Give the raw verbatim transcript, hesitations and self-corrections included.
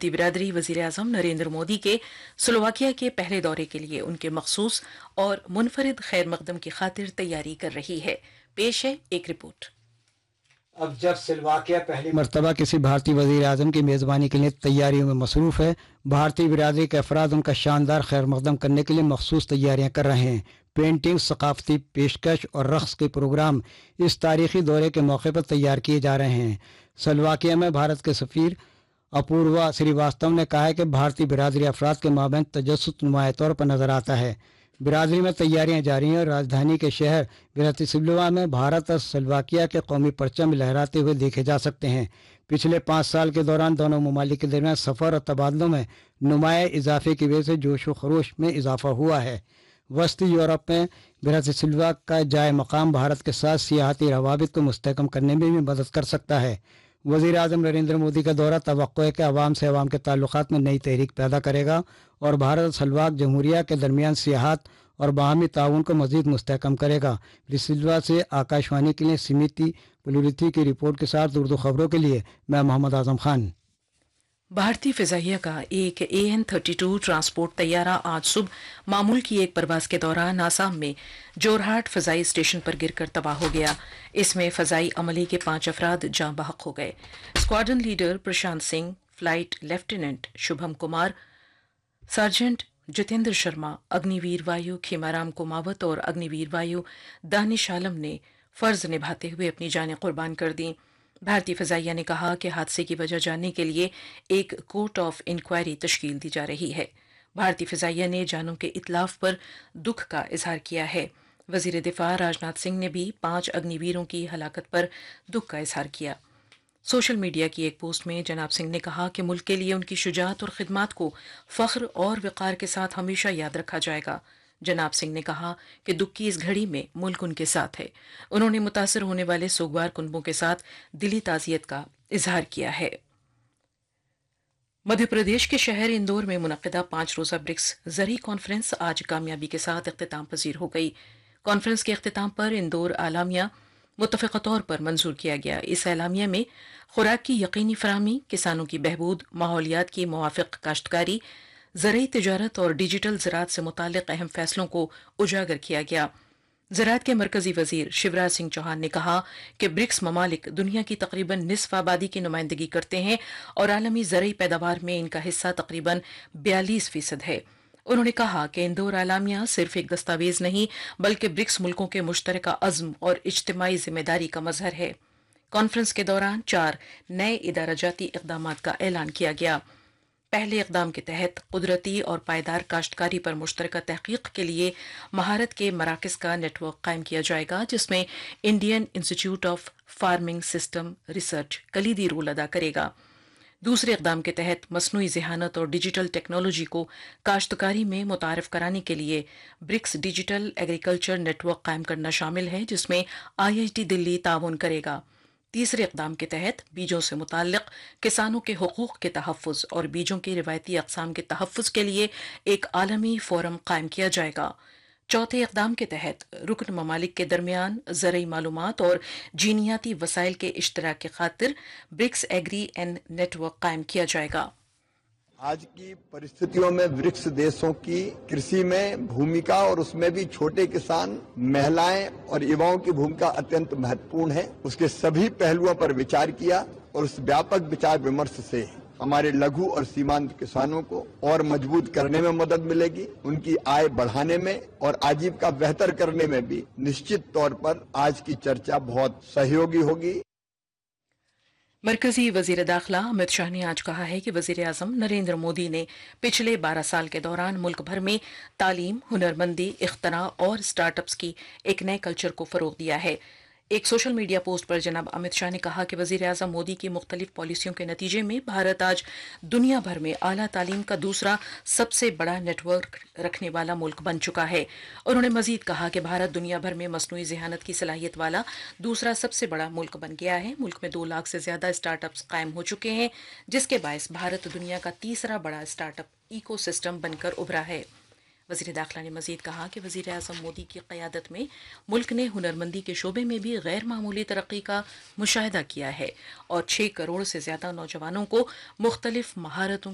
भारतीय बिरादरी वजीर आजम नरेंद्र मोदी के स्लोवाकिया के पहले दौरे के लिए उनके मखसूस और मुनफरिद खैर मकदम की खातिर तैयारी कर रही है। पेश है एक रिपोर्ट। अब जब स्लोवाकिया पहली मरतबा किसी भारतीय वजीर आजम की मेज़बानी के लिए तैयारियों में मसरूफ़ है, भारतीय बिरादरी के अफराद उनका शानदार खैर मकदम करने के लिए मखसूस तैयारियां कर रहे हैं। पेंटिंग, सकाफती पेशकश और रक़्स के प्रोग्राम इस तारीखी दौरे के मौके पर तैयार किए जा रहे हैं। स्लोवाकिया में भारत के सफ़ीर अपूर्वा श्रीवास्तव ने कहा है कि भारतीय बिरादरी अफराद के माबैन तजस्सुस नुमाया तौर पर नज़र आता है। बिरादरी में तैयारियां जारी हैं और राजधानी के शहर ब्रातिस्लावा में भारत और स्लोवाकिया के कौमी परचम लहराते हुए देखे जा सकते हैं। पिछले पाँच साल के दौरान दोनों ममालिक के दरमियान सफ़र और तबादलों में नुमाया इजाफे की वजह से जोश व खरोश में इजाफा हुआ है। वस्ती यूरोप में ब्रातिस्लावा का जाए मकाम भारत के साथ सियाहती रवाबित को मुस्तहकम करने में भी मदद कर सकता है। वज़ीर आज़म नरेंद्र मोदी का दौरा तवक्को है कि अवाम से अवाम के ताल्लुकात में नई तहरीक पैदा करेगा और भारत और स्लोवाक जमहूरिया के दरमियान सियाहत और बाहमी ताउन को मज़ीद मुस्तहकम करेगा। ब्रिसिल्वा से आकाशवाणी के लिए सिमिति पुलुरिथी की रिपोर्ट के साथ उर्दू खबरों के लिए मैं मोहम्मद आजम खान। भारतीय फिजाइया का एक A N thirty two transport तैयारा आज सुबह मामूल की एक परवाज के दौरान आसाम में जोरहाट फजाई स्टेशन पर गिरकर तबाह हो गया। इसमें फजाई अमले के पांच अफराद जाँ बहक हो गए। Squadron leader Prashant Singh, flight lieutenant Shubham Kumar, sergeant Jitendra Sharma, Agniveer वायु खीमाराम कुमावत और अग्निवीर वायु दानिश आलम ने फर्ज निभाते हुए अपनी जानें कुर्बान कर दी। भारतीय फिजाइया ने कहा कि हादसे की वजह जानने के लिए एक कोर्ट ऑफ इंक्वायरी तश्कील दी जा रही है। भारतीय फिजाइया ने जानों के इतलाफ पर दुख का इजहार किया है। वजीर दिफा राजनाथ सिंह ने भी पांच अग्निवीरों की हलाकत पर दुख का इजहार किया। सोशल मीडिया की एक पोस्ट में जनाब सिंह ने कहा कि मुल्क के लिए उनकी शुजाअत और खिदमात को फख्र और वक़ार के साथ हमेशा याद रखा जाएगा। जनाब सिंह ने कहा कि दुख की इस घड़ी में मुल्क उनके साथ है। उन्होंने मुतासर होने वाले सोगवार कुनबों के साथ दिली ताज़ियत का इजहार किया है। मध्य प्रदेश के शहर इंदौर में मुनक्किदा पांच रोजा ब्रिक्स ज़री कॉन्फ्रेंस आज कामयाबी के साथ इख्तिताम पजीर हो गई। कॉन्फ्रेंस के इख्तिताम पर इंदौर आलामिया मुत्तफ़िक़ा तौर पर मंजूर किया गया। इस एलामिया में खुराक की यकीनी फराहमी, किसानों की बहबूद, माहौलियात की मुवाफ़िक़ काश्तकारी, ज़रूरी तिजारत और डिजिटल ज़राअत से मुताल्लिक़ अहम फैसलों को उजागर किया गया। ज़राअत के मरकज़ी वज़ीर शिवराज सिंह चौहान ने कहा कि ब्रिक्स ममालिक दुनिया की तकरीबन निस्फ आबादी की नुमाइंदगी करते हैं और आलमी ज़रूरी पैदावार में इनका हिस्सा तकरीबन बयालीस फीसद है। उन्होंने कहा कि इंदौर आलामिया सिर्फ एक दस्तावेज नहीं बल्कि ब्रिक्स मुल्कों के मुश्तरका अज़्म और इज्तिमाई जिम्मेदारी का मजहर है। कॉन्फ्रेंस के दौरान चार नए इदाराजाती इक़दामात का ऐलान किया गया। पहले इक़दाम के तहत कुदरती और पायदार काश्तकारी पर मुश्तरका तहकीक के लिए महारत के मराकज़ का नेटवर्क कायम किया जाएगा, जिसमें Indian institute of farming system research कलीदी role अदा करेगा। दूसरे इक़दाम के तहत मसनूई ज़हानत और डिजिटल टेक्नोलॉजी को काश्तकारी में मुतारफ़ कराने के लिए ब्रिक्स डिजिटल एग्रीकल्चर नेटवर्क कायम करना शामिल है, जिसमें आई आई टी दिल्ली ताउन करेगा। तीसरे इक़दाम के तहत बीजों से मुताल्लिक़ किसानों के हुकूक़ के तहफ़्फ़ुज़ और बीजों के रिवायती अक़साम के तहफ़्फ़ुज़ के लिए एक आलमी फ़ोरम कायम किया जाएगा। चौथे इक़दाम के तहत रुकन ममालिक के दरमियान ज़रूरी मालूमात और जीनियाती वसाइल के इश्तराक की खातिर ब्रिक्स एग्री एन नेटवर्क कायम किया जाएगा। आज की परिस्थितियों में ब्रिक्स देशों की कृषि में भूमिका और उसमें भी छोटे किसान, महिलाएं और युवाओं की भूमिका अत्यंत महत्वपूर्ण है। उसके सभी पहलुओं पर विचार किया और उस व्यापक विचार विमर्श से हमारे लघु और सीमांत किसानों को और मजबूत करने में मदद मिलेगी, उनकी आय बढ़ाने में और आजीविका बेहतर करने में भी निश्चित तौर पर आज की चर्चा बहुत सहयोगी होगी। मरकजी वजीर दाखिला अमित शाह ने आज कहा है कि वजीर आजम नरेंद्र मोदी ने पिछले बारह साल के दौरान मुल्क भर में तालीम, हुनरमंदी, इख्तरा और स्टार्टअप्स की एक नए कल्चर को फरोग दिया है। एक सोशल मीडिया पोस्ट पर जनाब अमित शाह ने कहा कि वजीर आजम मोदी की मुख्तलिफ पॉलिसियों के नतीजे में भारत आज दुनिया भर में आला तालीम का दूसरा सबसे बड़ा नेटवर्क रखने वाला मुल्क बन चुका है। उन्होंने मजीद कहा कि भारत दुनिया भर में मसनूई ज़हानत की सलाहियत वाला दूसरा सबसे बड़ा मुल्क बन गया है। मुल्क में दो लाख से ज्यादा स्टार्टअप्स कायम हो चुके हैं, जिसके बायस भारत दुनिया का तीसरा बड़ा स्टार्टअप इको सिस्टम बनकर उभरा है। वज़ीर दाखिला ने मजीद कहा कि वज़ीर आज़म मोदी की क़यादत में मुल्क ने हुनरमंदी के शोबे में भी गैर मामूली तरक्की का मुशाहिदा किया है और छः करोड़ से ज़्यादा नौजवानों को मुख्तलिफ महारतों